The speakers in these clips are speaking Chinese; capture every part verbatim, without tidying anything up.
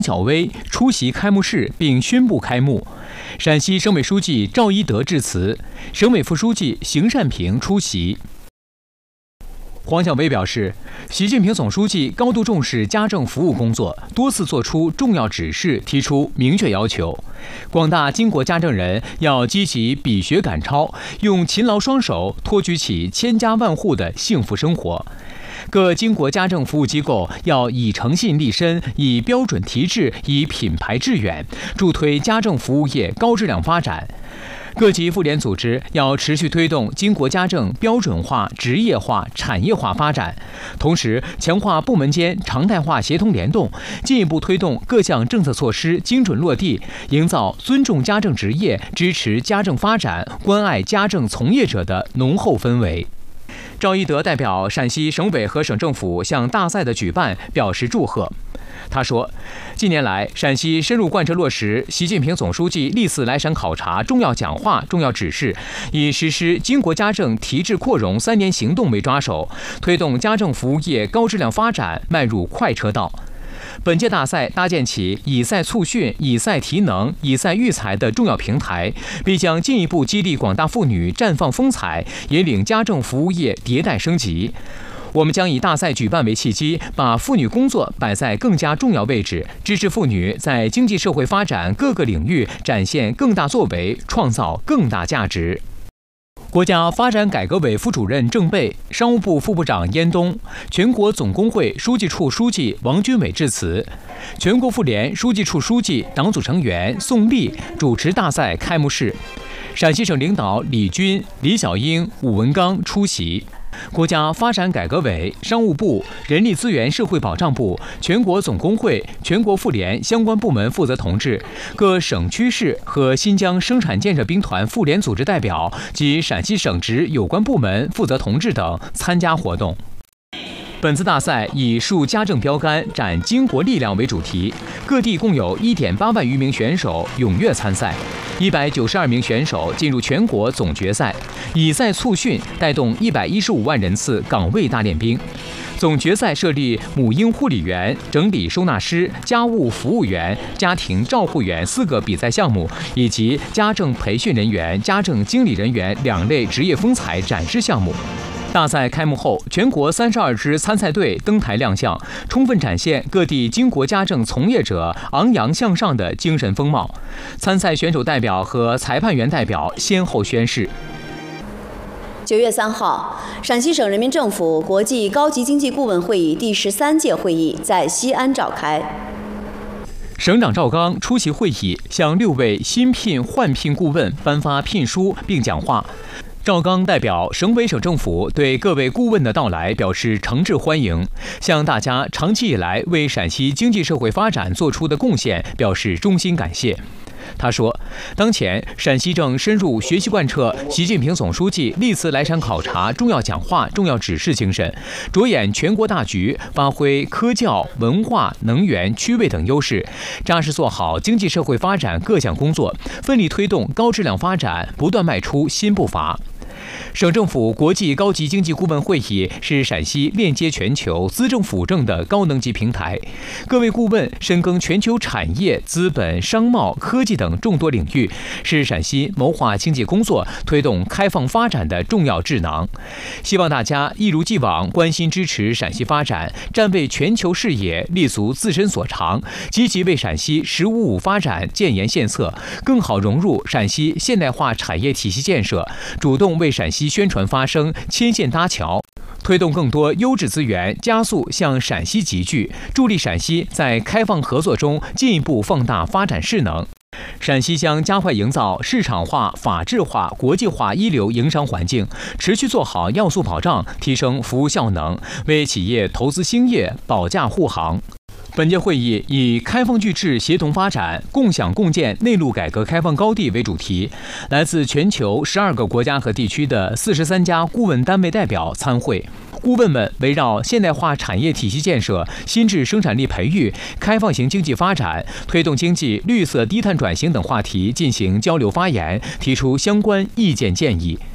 晓薇出席开幕式并宣布开幕。陕西省委书记赵一德致辞，省委副书记邢善平出席。黄晓薇表示，习近平总书记高度重视家政服务工作，多次作出重要指示，提出明确要求，广大巾帼家政人要积极比学赶超，用勤劳双手托举起千家万户的幸福生活。各巾帼家政服务机构要以诚信立身，以标准提质，以品牌致远，助推家政服务业高质量发展。各级妇联组织要持续推动巾帼家政标准化、职业化、产业化发展，同时强化部门间常态化协同联动，进一步推动各项政策措施精准落地，营造尊重家政职业、支持家政发展、关爱家政从业者的浓厚氛围。赵一德代表陕西省委和省政府向大赛的举办表示祝贺。他说，近年来，陕西深入贯彻落实习近平总书记历次来陕考察重要讲话、重要指示，以实施巾帼家政提质扩容三年行动为抓手，推动家政服务业高质量发展迈入快车道。本届大赛搭建起以赛促训、以赛提能、以赛育才的重要平台，必将进一步激励广大妇女绽放风采，引领家政服务业迭代升级。我们将以大赛举办为契机，把妇女工作摆在更加重要位置，支持妇女在经济社会发展各个领域展现更大作为，创造更大价值。国家发展改革委副主任郑贝、商务部副部长燕东、全国总工会书记处书记王军伟致辞，全国妇联书记处书记、党组成员宋丽主持大赛开幕式，陕西省领导李军、李小英、武文刚出席。国家发展改革委、商务部、人力资源社会保障部、全国总工会、全国妇联相关部门负责同志、各省区市和新疆生产建设兵团妇联组织代表及陕西省直有关部门负责同志等参加活动。本次大赛以树家政标杆、展巾帼力量为主题，各地共有 一点八万余名选手踊跃参赛，一百九十二名选手进入全国总决赛，以赛促训带动一百一十五万人次岗位大练兵。总决赛设立母婴护理员、整理收纳师、家务服务员、家庭照护员四个比赛项目，以及家政培训人员、家政经理人员两类职业风采展示项目。大赛开幕后，全国三十二支参赛队登台亮相，充分展现各地巾帼家政从业者昂扬向上的精神风貌。参赛选手代表和裁判员代表先后宣誓。 九月三号，陕西省人民政府国际高级经济顾问会议第十三届会议在西安召开。 省长赵刚出席会议，向六位新聘换聘顾问颁发聘书并讲话。赵刚代表省委省政府对各位顾问的到来表示诚挚欢迎，向大家长期以来为陕西经济社会发展做出的贡献表示衷心感谢。他说，当前陕西正深入学习贯彻习近平总书记历次来陕考察重要讲话、重要指示精神，着眼全国大局，发挥科教、文化、能源、区位等优势，扎实做好经济社会发展各项工作，奋力推动高质量发展，不断迈出新步伐。省政府国际高级经济顾问会议是陕西链接全球资政辅政的高能级平台，各位顾问深耕全球产业、资本、商贸、科技等众多领域，是陕西谋划经济工作、推动开放发展的重要智囊。希望大家一如既往关心支持陕西发展，站为全球视野，立足自身所长，积极为陕西“十五五”发展建言献策，更好融入陕西现代化产业体系建设，主动为陕西宣传发声、牵线搭桥，推动更多优质资源加速向陕西集聚，助力陕西在开放合作中进一步放大发展势能。陕西将加快营造市场化、法治化、国际化一流营商环境，持续做好要素保障，提升服务效能，为企业投资兴业保驾护航。本届会议以开放聚智协同发展、共享共建内陆改革开放高地为主题，来自全球十二个国家和地区的四十三家顾问单位代表参会。顾问们围绕现代化产业体系建设、新质生产力培育、开放型经济发展、推动经济绿色低碳转型等话题进行交流发言，提出相关意见建议。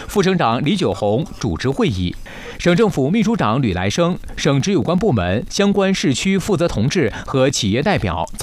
副省长李九红主持会议，省政府秘书长吕来生、省直有关部门、相关市区负责同志和企业代表